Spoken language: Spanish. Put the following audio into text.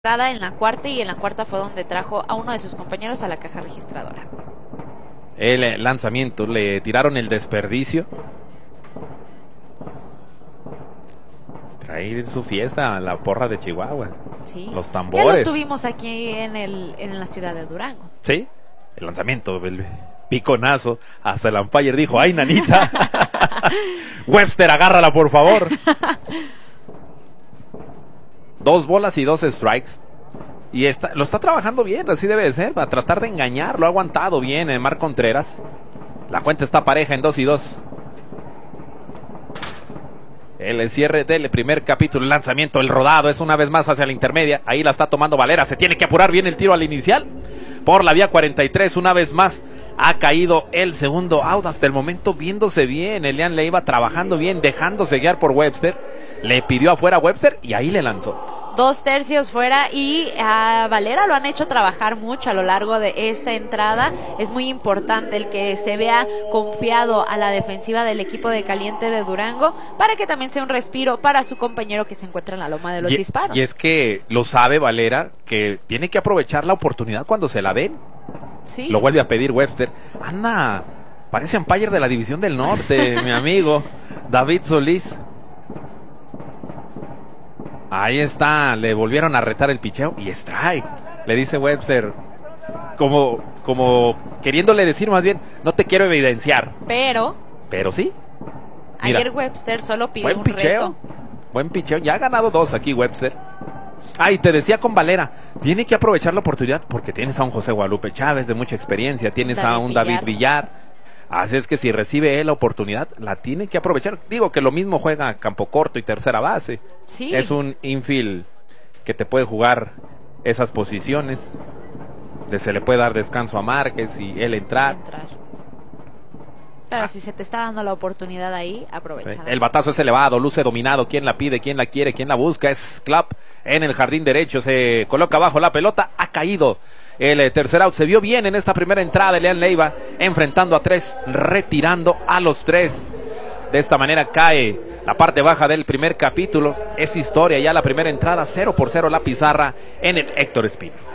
en la cuarta, y en la cuarta fue donde trajo a uno de sus compañeros a la caja registradora. El lanzamiento, le tiraron el desperdicio. Trae su fiesta la porra de Chihuahua. Sí. Los tambores. Ya los tuvimos aquí en la ciudad de Durango. Sí, el lanzamiento, el piconazo. Hasta el umpire dijo, ¡ay, nanita! Webster, agárrala, por favor. 2 bolas y 2 strikes. Y lo está trabajando bien, así debe de ser. Va a tratar de engañar, lo ha aguantado bien Marc Contreras. La cuenta está pareja en 2 y 2. El cierre del primer capítulo, el lanzamiento, el rodado es una vez más hacia la intermedia. Ahí la está tomando Valera, se tiene que apurar bien el tiro al inicial. Por la vía 43, una vez más ha caído el segundo out. Hasta el momento viéndose bien, Elian Leiva trabajando bien, dejándose guiar por Webster. Le pidió afuera a Webster y ahí le lanzó. 2 tercios fuera, y a Valera lo han hecho trabajar mucho a lo largo de esta entrada. Es muy importante el que se vea confiado a la defensiva del equipo de Caliente de Durango, para que también sea un respiro para su compañero que se encuentra en la loma de los disparos. Y es que lo sabe Valera, que tiene que aprovechar la oportunidad cuando se la den. Sí. Lo vuelve a pedir Webster. Anda, parece umpire de la División del Norte, mi amigo David Solís. Ahí está, le volvieron a retar el picheo y strike. Le dice Webster, como queriéndole decir más bien, no te quiero evidenciar. Pero sí. Mira, ayer Webster solo pidió buen un picheo, reto. Buen picheo, ya ha ganado 2 aquí Webster. Y te decía con Valera, tiene que aprovechar la oportunidad porque tienes a un José Guadalupe Chávez de mucha experiencia, tienes a un David Villar. Así es que si recibe él la oportunidad, la tiene que aprovechar. Digo que lo mismo juega campo corto y tercera base. Sí. Es un infield que te puede jugar esas posiciones. Se le puede dar descanso a Márquez y él entrar. Pero si se te está dando la oportunidad ahí, aprovecha. Sí. El batazo es elevado, luce dominado. ¿Quién la pide? ¿Quién la quiere? ¿Quién la busca? Es Clapp en el jardín derecho. Se coloca abajo la pelota. Ha caído el tercer out. Se vio bien en esta primera entrada. Elian Leiva enfrentando a 3, retirando a los 3. De esta manera cae la parte baja del primer capítulo. Es historia ya la primera entrada. 0-0 la pizarra en el Héctor Espino.